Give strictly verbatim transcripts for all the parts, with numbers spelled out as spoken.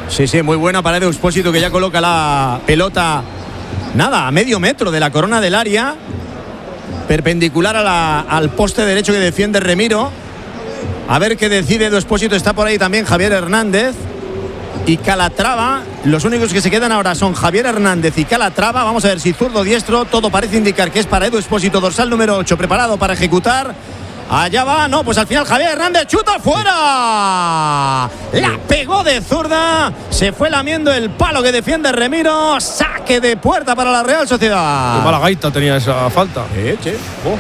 Sí, sí, muy buena para Edu Expósito, que ya coloca la pelota, nada, a medio metro de la corona del área, perpendicular a la, al poste derecho que defiende Remiro. A ver qué decide Edu Expósito. Está por ahí también Javier Hernández y Calatrava. Los únicos que se quedan ahora son Javier Hernández y Calatrava. Vamos a ver si zurdo o diestro. Todo parece indicar que es para Edu Expósito, dorsal número ocho, preparado para ejecutar. Allá va, no, pues al final Javier Hernández chuta fuera. La pegó de zurda. Se fue lamiendo el palo que defiende Remiro. Saque de puerta para la Real Sociedad. Qué mala gaita tenía esa falta. Eh, che. Oh.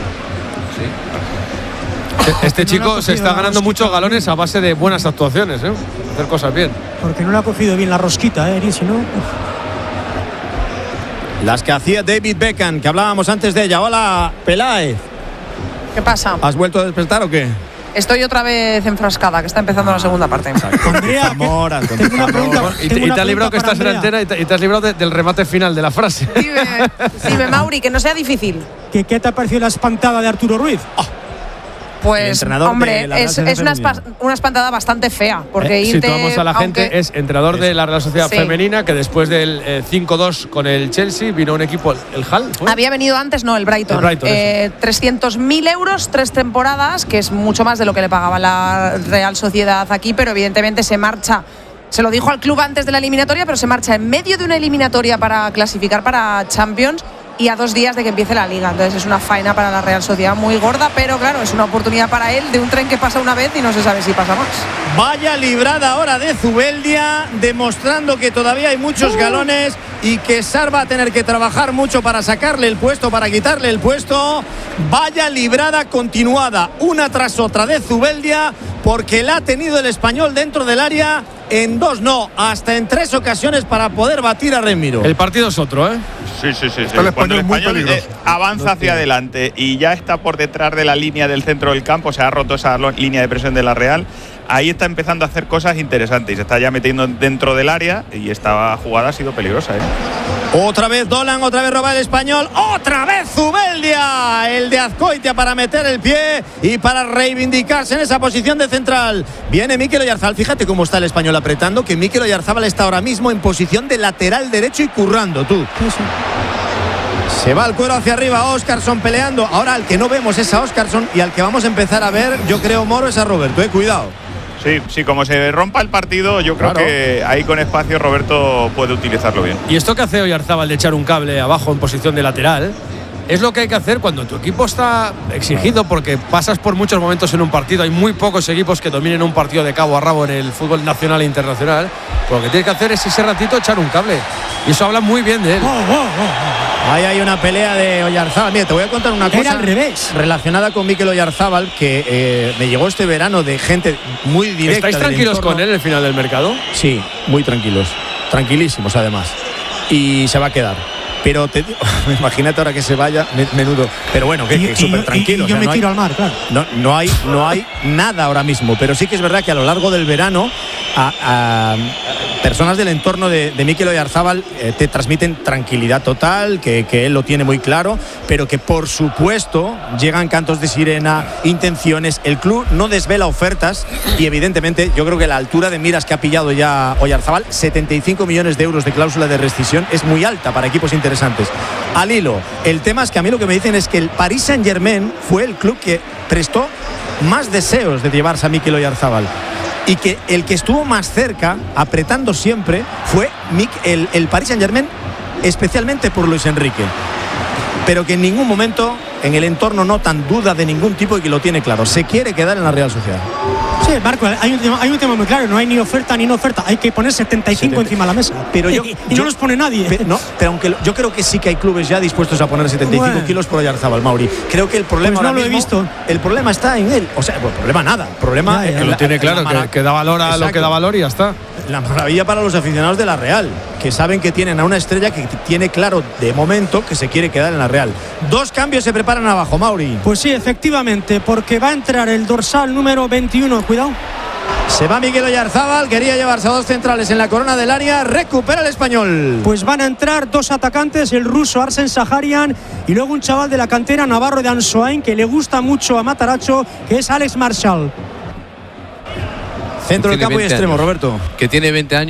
Sí. Este chico se está ganando muchos galones a base de buenas actuaciones, ¿eh? Hacer cosas bien. Porque no le ha cogido bien la rosquita, ¿eh? Si no... Las que hacía David Beckham, que hablábamos antes de ella. Hola, Peláez. ¿Qué pasa? ¿Has vuelto a despertar o qué? Estoy otra vez enfrascada, que está empezando la segunda parte. Andrea, amor, tengo una pregunta. Y te, y te has librado que estás en antena y te, y te has librado de, del remate final de la frase. Dime, dime, Mauri, que no sea difícil. ¿Qué, qué te ha parecido la espantada de Arturo Ruiz? Oh. Pues, hombre, es, es una, espa, una espantada bastante fea. Porque eh, irte, situamos a la gente, aunque, es entrenador de la Real Sociedad sí. femenina, que después del eh, cinco dos con el Chelsea vino un equipo, el Hull. ¿Fue? Había venido antes, no, el Brighton. El Brighton eh, trescientos mil euros, tres temporadas, que es mucho más de lo que le pagaba la Real Sociedad aquí, pero evidentemente se marcha. Se lo dijo al club antes de la eliminatoria, pero se marcha en medio de una eliminatoria para clasificar para Champions y a dos días de que empiece la Liga. Entonces es una faena para la Real Sociedad muy gorda, pero claro, es una oportunidad para él de un tren que pasa una vez y no se sabe si pasa más. Vaya librada ahora de Zubeldia, demostrando que todavía hay muchos uh. galones y que Sar va a tener que trabajar mucho para sacarle el puesto, para quitarle el puesto. Vaya librada continuada, una tras otra de Zubeldia, porque la ha tenido el Español dentro del área en dos, no, hasta en tres ocasiones para poder batir a Remiro. El partido es otro, ¿eh? Sí, sí, sí. sí. El Cuando el Español eh, avanza hacia adelante y ya está por detrás de la línea del centro del campo, se ha roto esa línea de presión de la Real, ahí está empezando a hacer cosas interesantes y se está ya metiendo dentro del área y esta jugada ha sido peligrosa, ¿eh? Otra vez Dolan, otra vez roba el Español, otra vez Zubeldia, el de Azcoitia para meter el pie y para reivindicarse en esa posición de central. Viene Mikel Oyarzabal, fíjate cómo está el Español apretando, que Mikel Oyarzabal está ahora mismo en posición de lateral derecho y currando, tú. Sí, sí. Se va el cuero hacia arriba, Óscarson peleando. Ahora al que no vemos es a Óscarson y al que vamos a empezar a ver, yo creo, Moro, es a Roberto, eh, cuidado. Sí, sí, como se rompa el partido, yo creo claro. que ahí con espacio Roberto puede utilizarlo bien. Y esto que hace Oyarzabal de echar un cable abajo en posición de lateral es lo que hay que hacer cuando tu equipo está exigido, porque pasas por muchos momentos en un partido. Hay muy pocos equipos que dominen un partido de cabo a rabo en el fútbol nacional e internacional. Pues lo que tienes que hacer es ese ratito echar un cable. Y eso habla muy bien de él. Oh, oh, oh. Ahí hay una pelea de Oyarzabal. Mira, te voy a contar una cosa. Era al revés. Relacionada con Mikel Oyarzabal, que eh, me llegó este verano de gente muy directa. ¿Estáis tranquilos con él en el final del mercado? Sí, muy tranquilos. Tranquilísimos, además. Y se va a quedar. Pero te, imagínate ahora que se vaya, menudo. Pero bueno, que, que súper tranquilo. Y, y yo o sea, me no tiro hay, al mar, claro. No, no, hay, no hay nada ahora mismo. Pero sí que es verdad que a lo largo del verano a, a, a personas del entorno de, de Mikel Oyarzabal eh, te transmiten tranquilidad total, que, que él lo tiene muy claro, pero que por supuesto llegan cantos de sirena, intenciones. El club no desvela ofertas y evidentemente yo creo que la altura de miras que ha pillado ya Oyarzabal, setenta y cinco millones de euros de cláusula de rescisión, es muy alta para equipos interesantes. Al hilo, el tema es que a mí lo que me dicen es que el Paris Saint-Germain fue el club que prestó más deseos de llevarse a Mikel Oyarzabal y que el que estuvo más cerca, apretando siempre, fue el, el Paris Saint-Germain, especialmente por Luis Enrique, pero que en ningún momento en el entorno notan duda de ningún tipo y que lo tiene claro, se quiere quedar en la Real Sociedad. Sí, Marco, hay un, tema, hay un tema muy claro, no hay ni oferta ni no oferta, hay que poner setenta y cinco setenta encima de la mesa. Pero yo, y, y yo, no los pone nadie. Pero, no, pero aunque lo, yo creo que sí que hay clubes ya dispuestos a poner setenta y cinco bueno. kilos por Oyarzabal, Mauri. Creo que el problema pues no ahora lo mismo, he visto. El problema está en él. O sea, pues, problema nada. Problema ya, ya, que lo tiene claro, que, que da valor a Exacto. lo que da valor y ya está. La maravilla para los aficionados de la Real, que saben que tienen a una estrella que tiene claro de momento que se quiere quedar en la Real. Dos cambios se preparan abajo, Mauri. Pues sí, efectivamente, porque va a entrar el dorsal número veintiuno, cuidado. Se va Mikel Oyarzabal, quería llevarse a dos centrales en la corona del área, recupera el Español. Pues van a entrar dos atacantes, el ruso Arsen Saharian y luego un chaval de la cantera navarro de Ansoain que le gusta mucho a Matarazzo, que es Alex Marshall. Centro del campo y extremo, Roberto. Que tiene veinte años.